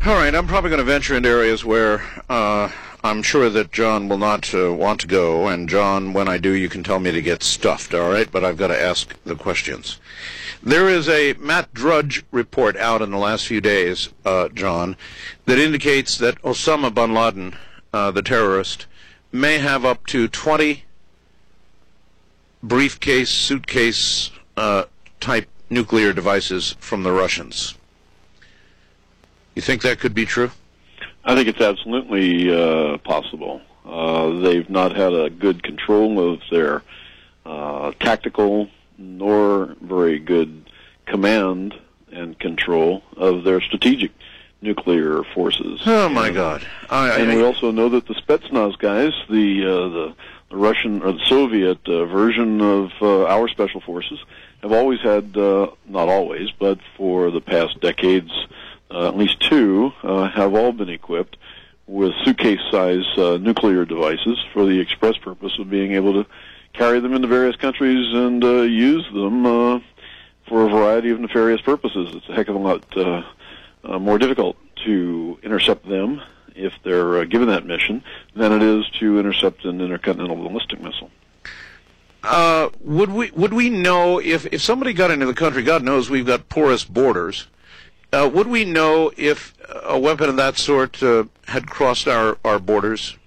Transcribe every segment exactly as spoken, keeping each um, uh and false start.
All right, I'm probably going to venture into areas where uh, I'm sure that John will not uh, want to go, and John, when I do, you can tell me to get stuffed, all right? But I've got to ask the questions. There is a Matt Drudge report out in the last few days, uh, John, that indicates that Osama bin Laden, uh, the terrorist, may have up to twenty briefcase, suitcase uh, type nuclear devices from the Russians. You think that could be true? I think it's absolutely uh, possible. Uh, they've not had a good control of their uh, tactical nor very good command and control of their strategic nuclear forces. Oh, my God. I, I, and I, we also know that the Spetsnaz guys, the, uh, the, the Russian or the Soviet uh, version of uh, our special forces, have always had, uh, not always, but for the past decades, Uh, at least two uh, have all been equipped with suitcase-size uh, nuclear devices for the express purpose of being able to carry them into various countries and uh, use them uh, for a variety of nefarious purposes. It's a heck of a lot uh, uh, more difficult to intercept them if they're uh, given that mission than it is to intercept an intercontinental ballistic missile. Uh, would we would we know if, if somebody got into the country? God knows we've got porous borders. Uh, would we know if a weapon of that sort uh, had crossed our, our borders?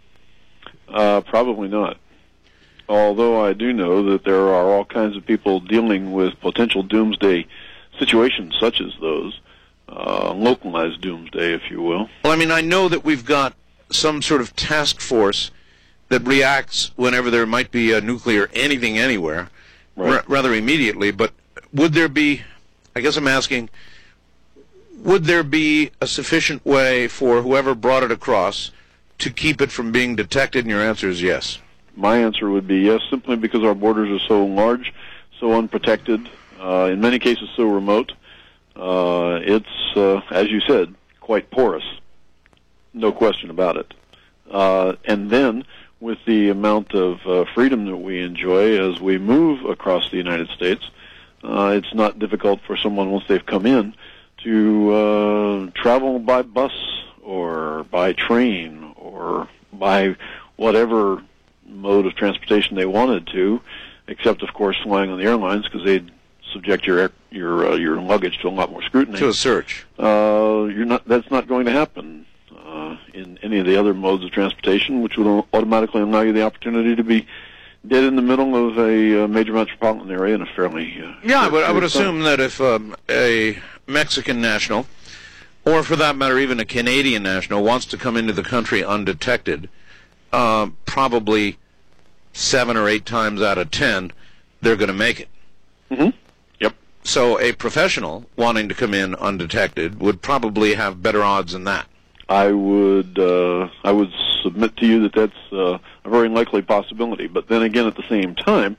Uh, probably not. Although I do know that there are all kinds of people dealing with potential doomsday situations such as those, uh, localized doomsday, if you will. Well, I mean, I know that we've got some sort of task force that reacts whenever there might be a nuclear anything anywhere, right. r- rather immediately, but would there be, I guess I'm asking, would there be a sufficient way for whoever brought it across to keep it from being detected? And your answer is yes. My answer would be yes, simply because our borders are so large, so unprotected, uh, in many cases so remote. Uh, it's, uh, as you said, quite porous. No question about it. Uh, and then, with the amount of uh, freedom that we enjoy as we move across the United States, uh, it's not difficult for someone, once they've come in, to uh, travel by bus or by train or by whatever mode of transportation they wanted to, except, of course, flying on the airlines because they'd subject your air, your uh, your luggage to a lot more scrutiny. To a search. Uh, you're not. That's not going to happen uh, in any of the other modes of transportation, which would automatically allow you the opportunity to be dead in the middle of a uh, major metropolitan area in a fairly uh, yeah. I would I would time. assume that if um, a Mexican national, or for that matter even a Canadian national, wants to come into the country undetected, uh, probably seven or eight times out of ten, they're going to make it. Mm-hmm. Yep. So a professional wanting to come in undetected would probably have better odds than that. I would uh, I would submit to you that that's uh, a very likely possibility. But then again, at the same time,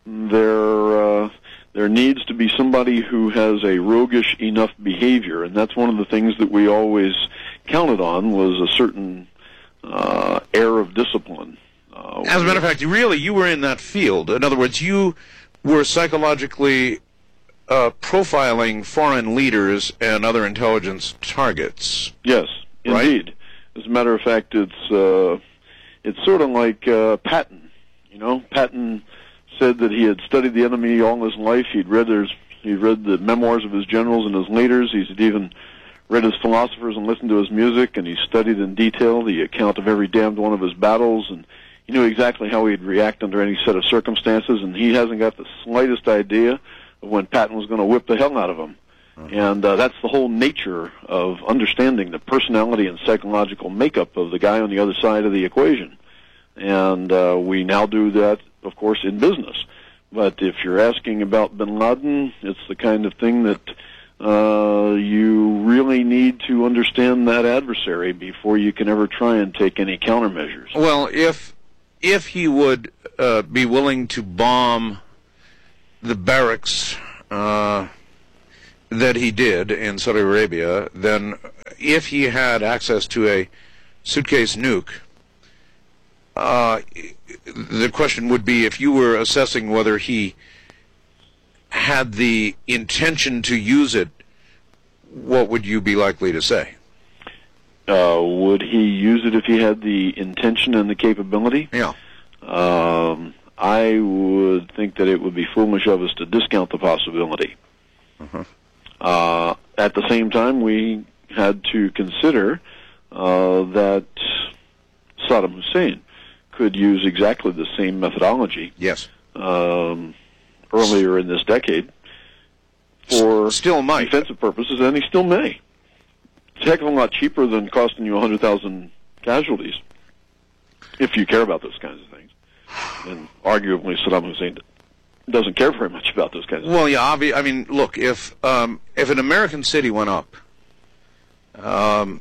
there uh, there needs to be somebody who has a roguish enough behavior, and that's one of the things that we always counted on, was a certain uh, air of discipline. Uh, As a matter of fact, you really, you were in that field. In other words, you were psychologically uh, profiling foreign leaders and other intelligence targets. Yes, right? Indeed. As a matter of fact, it's uh, it's sort of like uh, Patton. You know, Patton said that he had studied the enemy all his life. He'd read his, he'd read the memoirs of his generals and his leaders. He'd even read his philosophers and listened to his music, and he studied in detail the account of every damned one of his battles, and he knew exactly how he'd react under any set of circumstances, and he hasn't got the slightest idea of when Patton was going to whip the hell out of him. Uh-huh. And uh, that's the whole nature of understanding the personality and psychological makeup of the guy on the other side of the equation. And uh, we now do that, of course, in business. But if you're asking about bin Laden, it's the kind of thing that uh, you really need to understand that adversary before you can ever try and take any countermeasures. Well, if if he would uh, be willing to bomb the barracks uh, that he did in Saudi Arabia, then if he had access to a suitcase nuke, uh, the question would be, if you were assessing whether he had the intention to use it, what would you be likely to say? Uh, would he use it if he had the intention and the capability? Yeah. Um, I would think that it would be foolish of us to discount the possibility. Uh-huh. Uh, at the same time, we had to consider uh, that Saddam Hussein could use exactly the same methodology. Yes. Um, earlier in this decade for still might. defensive purposes, and he still may. It's a heck of a lot cheaper than costing you one hundred thousand casualties, if you care about those kinds of things. And arguably, Saddam Hussein doesn't care very much about those kinds of well, things. Well, yeah, obvi- I mean, look, if um, if an American city went up, um,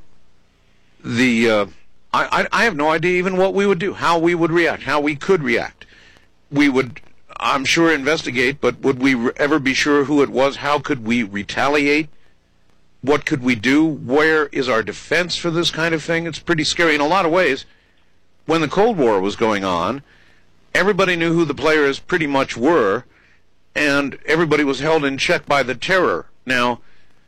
the uh, I, I I have no idea even what we would do, how we would react, how we could react. We would, I'm sure, investigate, but would we re- ever be sure who it was? How could we retaliate? What could we do? Where is our defense for this kind of thing? It's pretty scary in a lot of ways. When the Cold War was going on, everybody knew who the players pretty much were, and everybody was held in check by the terror. Now,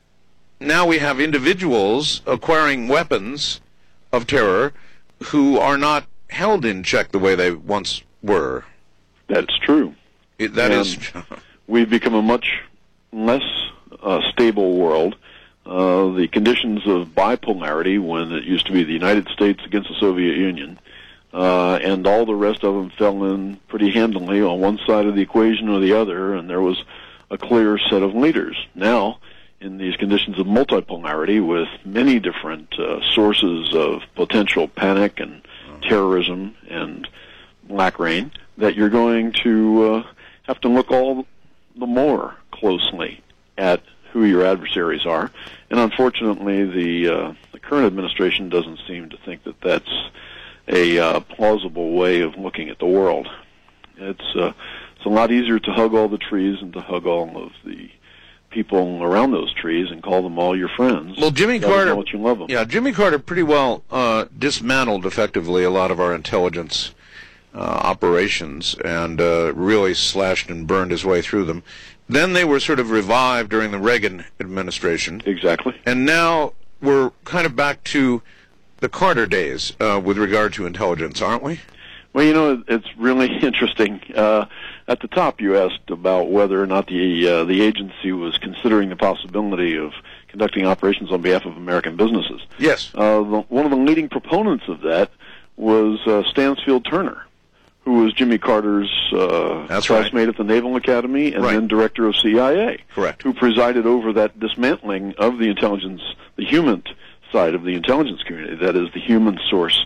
now we have individuals acquiring weapons of terror who are not held in check the way they once were. That's true. It, that and is. We've become a much less uh, stable world. Uh, the conditions of bipolarity, when it used to be the United States against the Soviet Union, uh, and all the rest of them fell in pretty handily on one side of the equation or the other, and there was a clear set of leaders. Now, in these conditions of multipolarity, with many different uh, sources of potential panic and terrorism and black rain, that you're going to uh, have to look all the more closely at who your adversaries are. And unfortunately, the, uh, the current administration doesn't seem to think that that's a uh, plausible way of looking at the world. It's, uh, it's a lot easier to hug all the trees and to hug all of the people around those trees and call them all your friends. Well, Jimmy Let them Carter, know that you love them. yeah, Jimmy Carter pretty well uh, dismantled effectively a lot of our intelligence uh, operations and uh, really slashed and burned his way through them. Then they were sort of revived during the Reagan administration. Exactly. And now we're kind of back to the Carter days uh, with regard to intelligence, aren't we? Well, you know, it's really interesting. Uh, at the top, you asked about whether or not the uh, the agency was considering the possibility of conducting operations on behalf of American businesses. Yes. Uh, the, one of the leading proponents of that was uh, Stansfield Turner, who was Jimmy Carter's uh, That's classmate right. at the Naval Academy and Right. then director of C I A. Correct. Who presided over that dismantling of the intelligence, the human side of the intelligence community, that is, the human source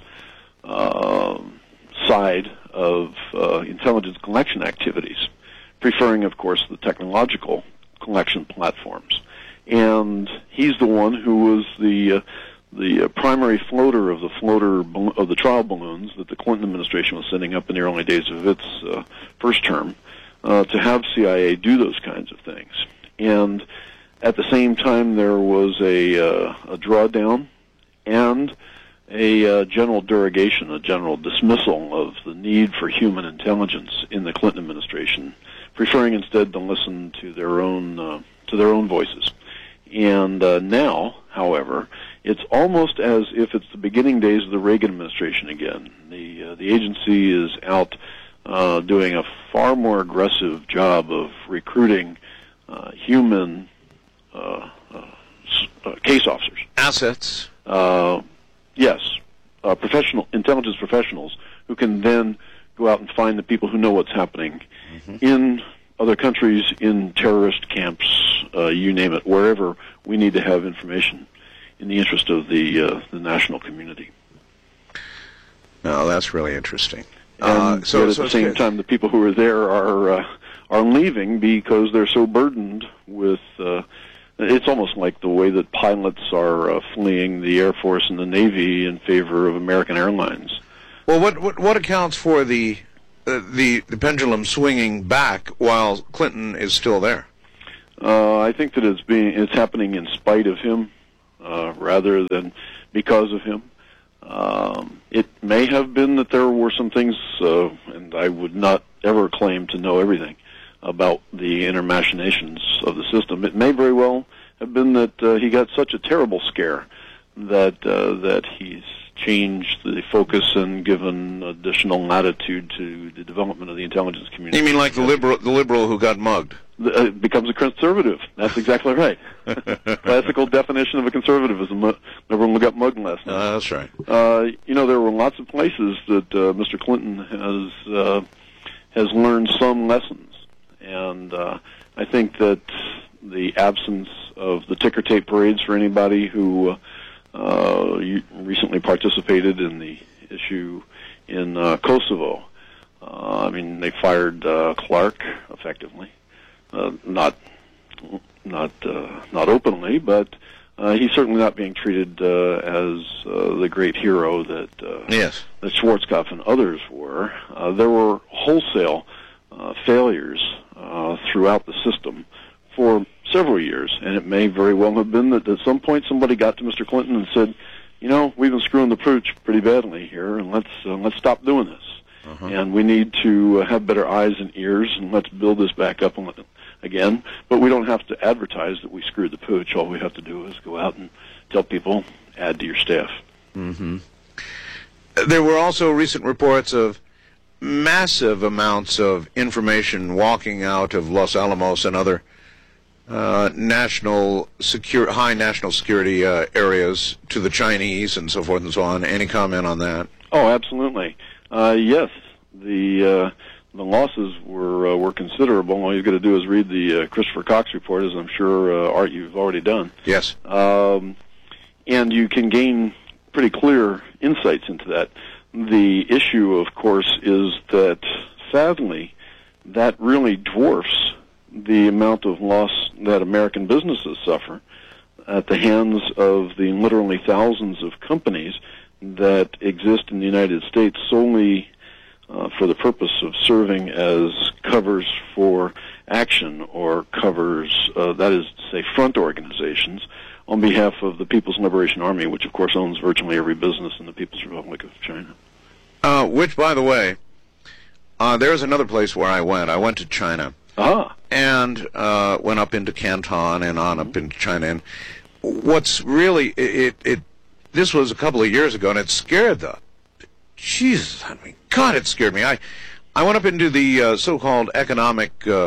uh, side of uh, intelligence collection activities, preferring, of course, the technological collection platforms. And he's the one who was the uh, the uh, primary floater of the floater of the trial balloons that the Clinton administration was sending up in the early days of its uh, first term uh, to have C I A do those kinds of things. And at the same time, there was a, uh, a drawdown and a uh, general derogation, a general dismissal of the need for human intelligence in the Clinton administration, preferring instead to listen to their own uh, to their own voices. And uh, now, however, it's almost as if it's the beginning days of the Reagan administration again. The uh, the agency is out uh, doing a far more aggressive job of recruiting uh, human uh, uh, uh, case officers. Assets. Uh, yes, uh, professional intelligence professionals who can then go out and find the people who know what's happening mm-hmm. in other countries, in terrorist camps, uh, you name it, wherever we need to have information in the interest of the uh, the national community. No, that's really interesting. And uh, so, yet at so the same good. time, the people who are there are uh, are leaving because they're so burdened with. Uh, it's almost like the way that pilots are uh, fleeing the Air Force and the Navy in favor of American Airlines. Well, what what, what accounts for the uh, the the pendulum swinging back while Clinton is still there? Uh, I think that it's being it's happening in spite of him, uh, rather than because of him. Um, it may have been that there were some things, uh, and I would not ever claim to know everything about the inner machinations of the system. It may very well have been that uh, he got such a terrible scare that uh, that he's changed the focus and given additional latitude to the development of the intelligence community. You mean like the liberal, the liberal who got mugged? Uh, becomes a conservative. That's exactly right. Classical definition of a conservative is a liberal who got mugged last night. Uh, that's right. Uh, you know, there were lots of places that uh, Mister Clinton has uh, has learned some lessons, and uh, I think that the absence of the ticker tape parades for anybody who uh, recently participated in the issue in uh, Kosovo. Uh, I mean, they fired uh, Clark effectively. Uh, not, not, uh, not openly, but uh, he's certainly not being treated uh, as uh, the great hero that uh, yes. that Schwarzkopf and others were. Uh, there were wholesale uh, failures uh, throughout the system for several years, and it may very well have been that at some point somebody got to Mister Clinton and said, "You know, we've been screwing the pooch pretty badly here, and let's uh, let's stop doing this." Uh-huh. And we need to uh, have better eyes and ears, and let's build this back up and let them again, but we don't have to advertise that we screwed the pooch. All we have to do is go out and tell people, add to your staff. Mm-hmm. There were also recent reports of massive amounts of information walking out of Los Alamos and other uh, national secure, high national security uh, areas to the Chinese and so forth and so on. Any comment on that? Oh, absolutely. Uh, yes, the... Uh, The losses were uh, were considerable. All you've got to do is read the uh, Christopher Cox report, as I'm sure, uh, Art, you've already done. Yes. Um, and you can gain pretty clear insights into that. The issue, of course, is that, sadly, that really dwarfs the amount of loss that American businesses suffer at the hands of the literally thousands of companies that exist in the United States solely Uh, for the purpose of serving as covers for action or covers, uh, that is to say, front organizations on behalf of the People's Liberation Army, which, of course, owns virtually every business in the People's Republic of China. Uh, which, by the way, uh, there's another place where I went. I went to China. Ah. And uh, went up into Canton and on up into China. And what's really, it, it, this was a couple of years ago, and it scared the Jesus, I mean, God, it scared me. I, I went up into the uh, so-called economic uh,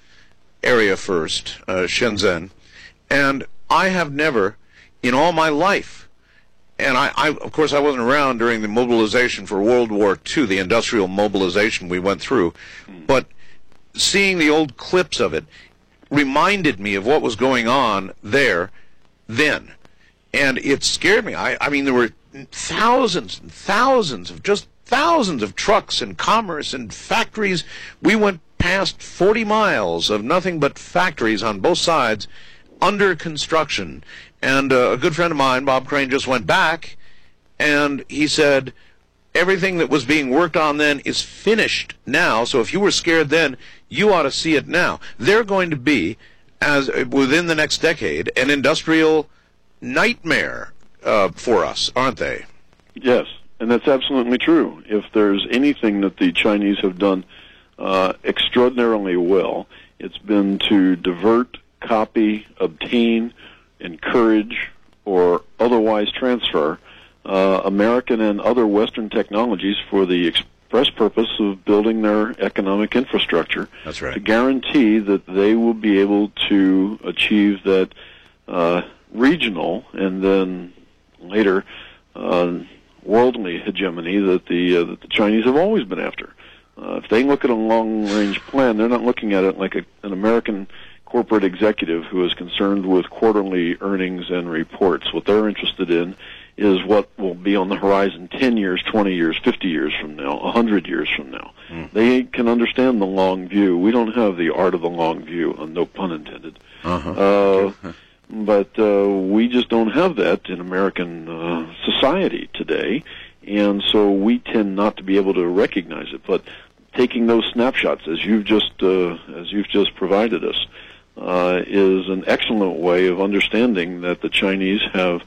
area first, uh, Shenzhen, and I have never, in all my life, and I, I, of course, I wasn't around during the mobilization for World War Two, the industrial mobilization we went through, but seeing the old clips of it reminded me of what was going on there then, and it scared me. I, I mean, there were thousands and thousands of just thousands of trucks and commerce and factories. We went past forty miles of nothing but factories on both sides under construction. And uh, a good friend of mine, Bob Crane, just went back, and he said everything that was being worked on then is finished now. So if you were scared then, you ought to see it now. They're going to be, as within the next decade, an industrial nightmare Uh, for us, aren't they? Yes, and that's absolutely true. If there's anything that the Chinese have done uh, extraordinarily well, it's been to divert, copy, obtain, encourage, or otherwise transfer uh, American and other Western technologies for the express purpose of building their economic infrastructure. That's right. To guarantee that they will be able to achieve that uh, regional and then later uh, worldly hegemony that the uh, that the Chinese have always been after. Uh, if they look at a long-range plan, they're not looking at it like a, an American corporate executive who is concerned with quarterly earnings and reports. What they're interested in is what will be on the horizon ten years, twenty years, fifty years from now, one hundred years from now. Mm. They can understand the long view. We don't have the art of the long view, uh, no pun intended. Uh-huh. Uh, But uh, we just don't have that in American uh, society today, and so we tend not to be able to recognize it. But taking those snapshots, as you've just uh, as you've just provided us, uh, is an excellent way of understanding that the Chinese have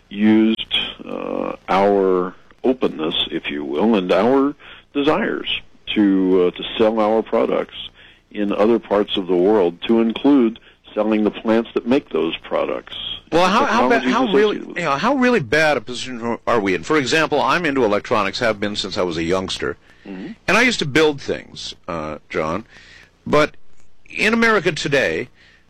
used uh, our openness, if you will, and our desires to uh, to sell our products in other parts of the world, to include selling the plants that make those products Well, how how, ba- technologies how associated really with you it. know, how really bad a position are we in? For example, I'm into electronics, have been since I was a youngster, Mm-hmm. and I used to build things, uh, John. But in America today,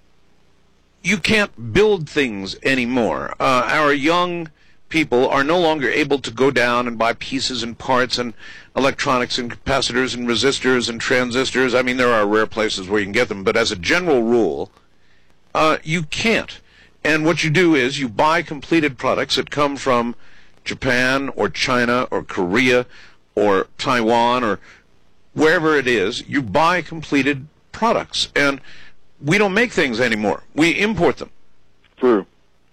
you can't build things anymore. Uh, our young people are no longer able to go down and buy pieces and parts and electronics and capacitors and resistors and transistors. I mean, there are rare places where you can get them, but as a general rule, uh, you can't. And what you do is you buy completed products that come from Japan or China or Korea or Taiwan or wherever it is. You buy completed products. And we don't make things anymore. We import them. True.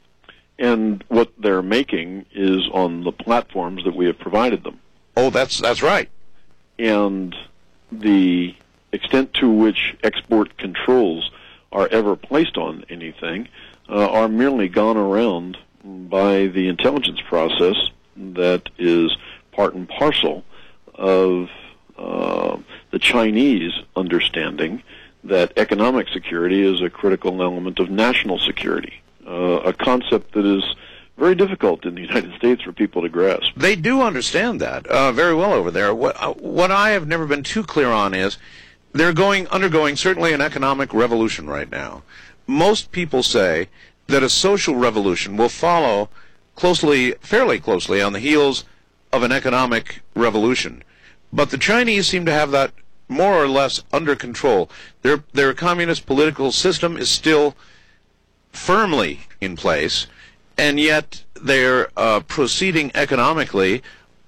And what they're making is on the platforms that we have provided them. Oh, that's that's right. And the extent to which export controls are ever placed on anything uh, are merely gone around by the intelligence process that is part and parcel of uh, the Chinese understanding that economic security is a critical element of national security, uh, a concept that is very difficult in the United States for people to grasp. They do understand that uh, very well over there. What, uh, what I have never been too clear on is they're going undergoing certainly an economic revolution right now. Most people say that a social revolution will follow closely, fairly closely, on the heels of an economic revolution. But the Chinese seem to have that more or less under control. Their their communist political system is still firmly in place, and yet they're uh, proceeding economically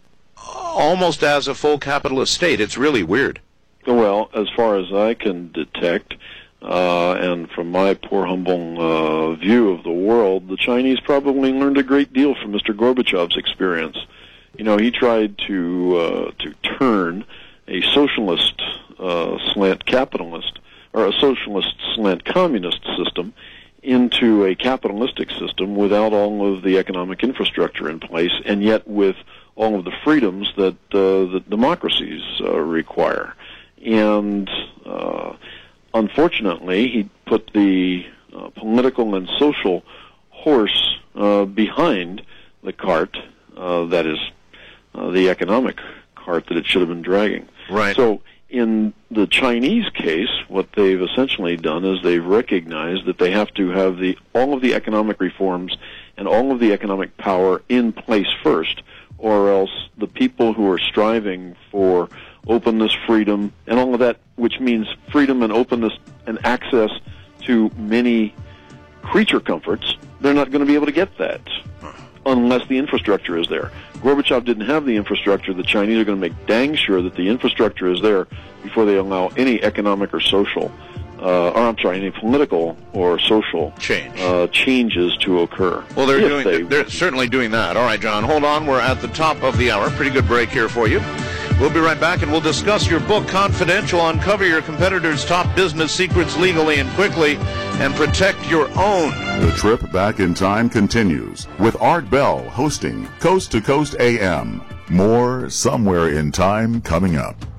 almost as a full capitalist state. It's really weird. Well, as far as I can detect, uh, and from my poor, humble uh, view of the world, the Chinese probably learned a great deal from Mister Gorbachev's experience. You know, he tried to uh, to turn a socialist uh, slant capitalist, or a socialist slant communist system into a capitalistic system without all of the economic infrastructure in place, and yet with all of the freedoms that uh, that democracies uh, require. And uh, unfortunately, he put the uh, political and social horse uh, behind the cart, uh, that is, uh, the economic cart that it should have been dragging. Right. So in the Chinese case, what they've essentially done is they've recognized that they have to have the all of the economic reforms and all of the economic power in place first, or else the people who are striving for openness, freedom, and all of that, which means freedom and openness and access to many creature comforts, they're not going to be able to get that unless the infrastructure is there. Gorbachev didn't have the infrastructure. The Chinese are going to make dang sure that the infrastructure is there before they allow any economic or social, uh, or I'm sorry, any political or social Change. uh, changes to occur. Well, they're If doing. they- They're certainly doing that. All right, John, hold on. We're at the top of the hour. Pretty good break here for you. We'll be right back, and we'll discuss your book, Confidential. Uncover your competitors' top business secrets legally and quickly, and protect your own. The trip back in time continues with Art Bell hosting Coast to Coast A M. More Somewhere in Time coming up.